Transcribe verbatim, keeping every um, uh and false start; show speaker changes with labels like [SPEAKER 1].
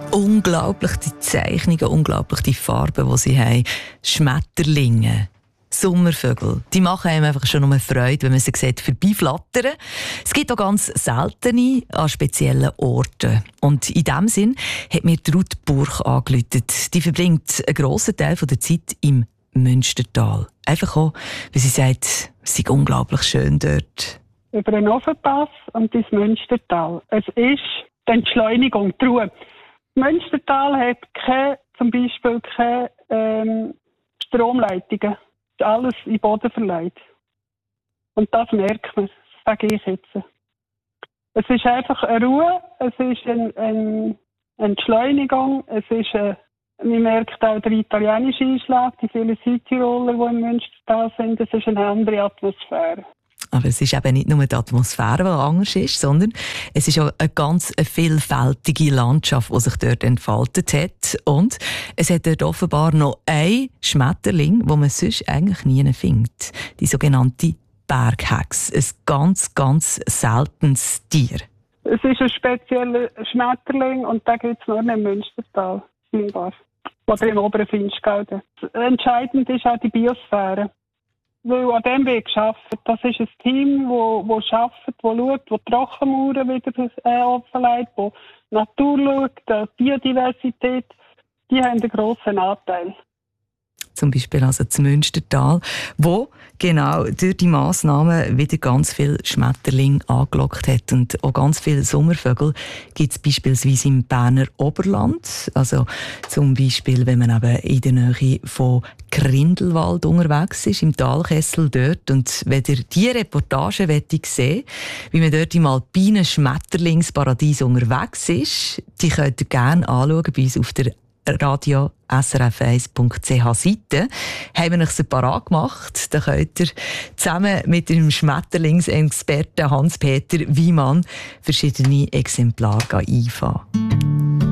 [SPEAKER 1] Unglaublich die Zeichnungen, unglaublich die Farben, die sie haben. Schmetterlinge, Sommervögel, die machen einem einfach schon nur Freude, wenn man sie sieht, vorbeiflattern. Es gibt auch ganz seltene an speziellen Orten. Und in diesem Sinn hat mir Ruth Burch angerufen. Die verbringt einen grossen Teil der Zeit im Münstertal. Einfach auch, weil sie sagt, es sei unglaublich schön dort.
[SPEAKER 2] Über den Ofenpass und das Münstertal. Es ist die Entschleunigung, die Ruhe. Das Münstertal hat keine, zum Beispiel keine ähm, Stromleitungen. Alles in den Boden verleiht. Und das merkt man, das sage ich jetzt. Es ist einfach eine Ruhe, es ist eine, eine Entschleunigung, es ist eine, man merkt auch der italienische Einschlag, die vielen Südtiroler, die im Münstertal sind, es ist eine andere Atmosphäre.
[SPEAKER 1] Aber es ist eben nicht nur die Atmosphäre, die anders ist, sondern es ist auch eine ganz vielfältige Landschaft, die sich dort entfaltet hat. Und es hat dort offenbar noch einen Schmetterling, den man sonst eigentlich nie findet. Die sogenannte Berghex. Ein ganz, ganz seltenes Tier.
[SPEAKER 2] Es ist ein spezieller Schmetterling und den gibt es nur im Münstertal, scheinbar. Oder im oberen Finchgau. Entscheidend ist auch die Biosphäre. Weil an dem wird gearbeitet. Das ist ein Team, das arbeitet, das schaut, das Trockenmauern wieder äh, offenlegt, das Natur schaut, die Biodiversität, die haben einen grossen Anteil.
[SPEAKER 1] Zum Beispiel also das Münstertal, wo genau durch die Massnahmen wieder ganz viele Schmetterlinge angelockt hat. Und auch ganz viele Sommervögel gibt es beispielsweise im Berner Oberland. Also zum Beispiel, wenn man eben in der Nähe von Grindelwald unterwegs ist, im Talkessel dort. Und wenn ihr diese Reportage sehen wollt, wie man dort im alpinen Schmetterlingsparadies unterwegs ist, die könnt ihr gerne anschauen bei uns auf der radio s r f eins punkt c h Seite. Haben wir euch separat gemacht. Da könnt ihr zusammen mit dem Schmetterlingsexperten Hans-Peter Wiemann verschiedene Exemplare einfahren.